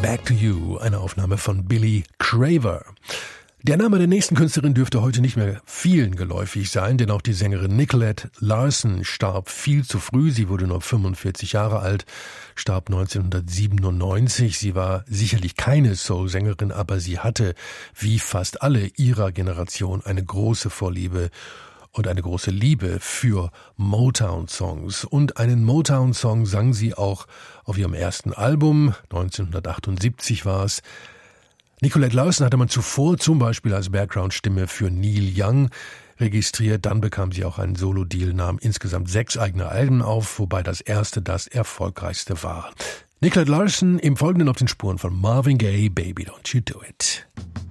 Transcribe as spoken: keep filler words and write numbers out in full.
Back to You, eine Aufnahme von Billy Craver. Der Name der nächsten Künstlerin dürfte heute nicht mehr vielen geläufig sein, denn auch die Sängerin Nicolette Larson starb viel zu früh. Sie wurde nur fünfundvierzig Jahre alt, starb neunzehnhundertsiebenundneunzig. Sie war sicherlich keine Soul-Sängerin, aber sie hatte, wie fast alle ihrer Generation, eine große Vorliebe und eine große Liebe für Motown-Songs. Und einen Motown-Song sang sie auch auf ihrem ersten Album, neunzehnhundertachtundsiebzig war es. Nicolette Larson hatte man zuvor zum Beispiel als Background-Stimme für Neil Young registriert. Dann bekam sie auch einen Solo-Deal, nahm insgesamt sechs eigene Alben auf, wobei das erste das erfolgreichste war. Nicolette Larson im Folgenden auf den Spuren von Marvin Gaye, Baby Don't You Do It.